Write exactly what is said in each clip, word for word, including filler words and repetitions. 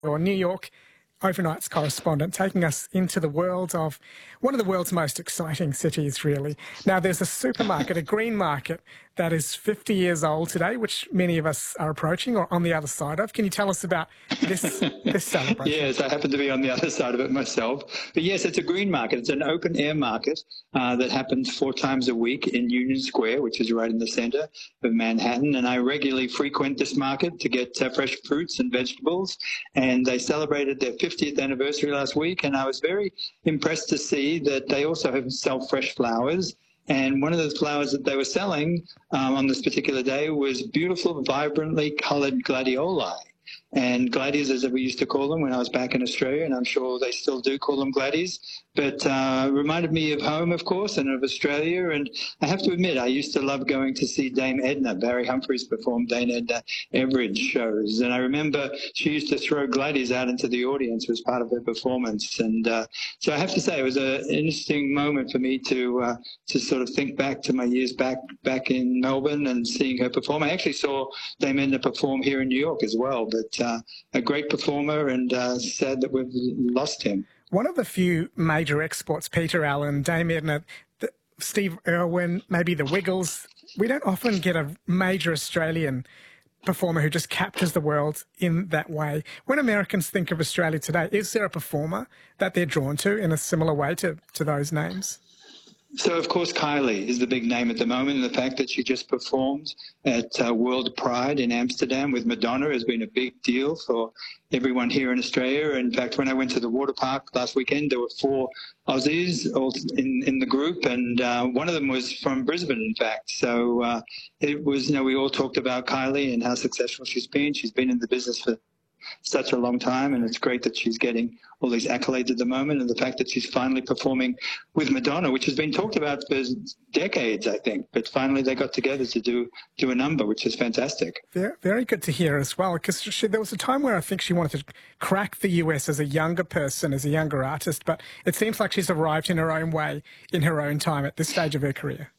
or New York overnight's correspondent, taking us into the world of one of the world's most exciting cities, really. Now, there's a supermarket, a green market, that is fifty years old today, which many of us are approaching or on the other side of. Can you tell us about this, this celebration? Yes, I happen to be on the other side of it myself. But yes, it's a green market. It's an open-air market uh, that happens four times a week in Union Square, which is right in the center of Manhattan. And I regularly frequent this market to get uh, fresh fruits and vegetables. And they celebrated their fiftieth anniversary last week, and I was very impressed to see that they also have sell fresh flowers. And one of the flowers that they were selling um, on this particular day was beautiful, vibrantly colored gladioli. And gladies, as we used to call them when I was back in Australia, and I'm sure they still do call them gladies, but uh, reminded me of home, of course, and of Australia. And I have to admit, I used to love going to see Dame Edna. Barry Humphries performed Dame Edna Everage shows. And I remember she used to throw gladies out into the audience as part of her performance. And uh, so I have to say it was an interesting moment for me to uh, to sort of think back to my years back back in Melbourne and seeing her perform. I actually saw Dame Edna perform here in New York as well, but uh, a great performer, and uh, sad that we've lost him. One of the few major exports, Peter Allen, Dame Edna, the, Steve Irwin, maybe the Wiggles. We don't often get a major Australian performer who just captures the world in that way. When Americans think of Australia today, is there a performer that they're drawn to in a similar way to, to those names? So, of course, Kylie is the big name at the moment, and the fact that she just performed at uh, World Pride in Amsterdam with Madonna has been a big deal for everyone here in Australia. In fact, when I went to the water park last weekend, there were four Aussies all in, in the group, and uh, one of them was from Brisbane, in fact. So uh, it was, you know, we all talked about Kylie and how successful she's been. She's been in the business for such a long time, and it's great that she's getting all these accolades at the moment, and the fact that she's finally performing with Madonna, which has been talked about for decades, I think, but finally they got together to do do a number, which is fantastic. Very, very good to hear as well, because there was a time where I think she wanted to crack the U S as a younger person, as a younger artist, but it seems like she's arrived in her own way, in her own time at this stage of her career.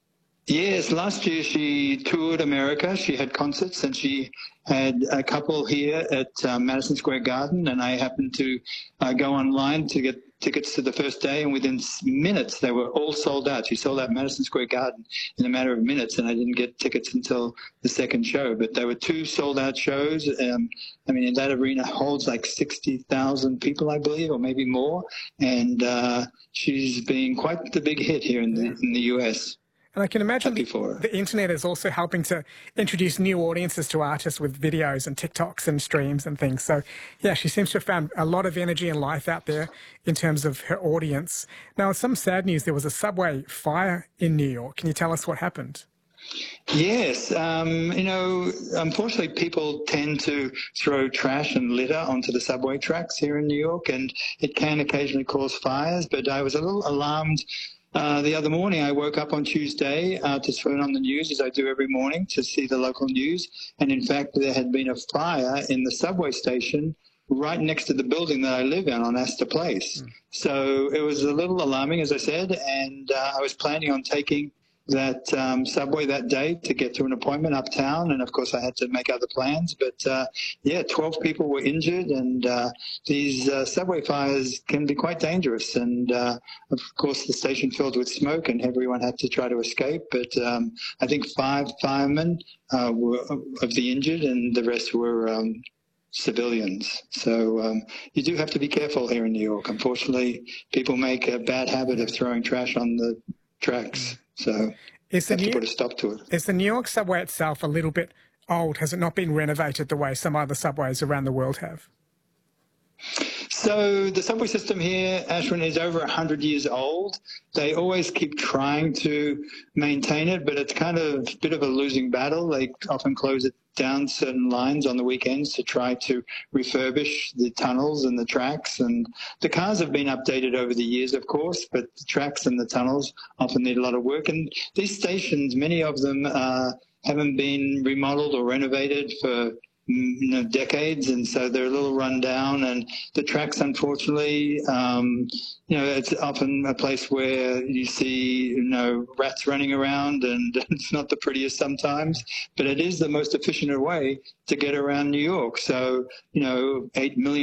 Yes, last year she toured America. She had concerts, and she had a couple here at uh, Madison Square Garden, and I happened to uh, go online to get tickets to the first day, and within minutes they were all sold out. She sold out Madison Square Garden in a matter of minutes, and I didn't get tickets until the second show. But there were two sold-out shows. Um, I mean, that arena holds like sixty thousand people, I believe, or maybe more, and uh, she's been quite the big hit here in the, in the U S. And I can imagine the, the internet is also helping to introduce new audiences to artists with videos and TikToks and streams and things. So, yeah, she seems to have found a lot of energy and life out there in terms of her audience. Now, some sad news, there was a subway fire in New York. Can you tell us what happened? Yes. Um, you know, unfortunately, people tend to throw trash and litter onto the subway tracks here in New York, and it can occasionally cause fires. But I was a little alarmed Uh, the other morning. I woke up on Tuesday uh, to turn on the news, as I do every morning, to see the local news. And in fact, there had been a fire in the subway station right next to the building that I live in on Astor Place. Mm. So it was a little alarming, as I said, and uh, I was planning on taking that um, subway that day to get to an appointment uptown, and of course I had to make other plans. But uh, yeah, twelve people were injured, and uh, these uh, subway fires can be quite dangerous. And uh, of course the station filled with smoke, and everyone had to try to escape. But um, I think five firemen uh, were of the injured, and the rest were um, civilians. So um, you do have to be careful here in New York. Unfortunately, people make a bad habit of throwing trash on the tracks. So is the have New, to put a stop to it. Is the New York subway itself a little bit old? Has it not been renovated the way some other subways around the world have? So the subway system here, Ashwin, is over one hundred years old. They always keep trying to maintain it, but it's kind of a bit of a losing battle. They often close it down certain lines on the weekends to try to refurbish the tunnels and the tracks. And the cars have been updated over the years, of course, but the tracks and the tunnels often need a lot of work. And these stations, many of them uh, haven't been remodeled or renovated for you know, decades, and so they're a little run down. And the tracks, unfortunately, um, you know, it's often a place where you see, you know, rats running around, and it's not the prettiest sometimes, but it is the most efficient way to get around New York. So, you know, eight million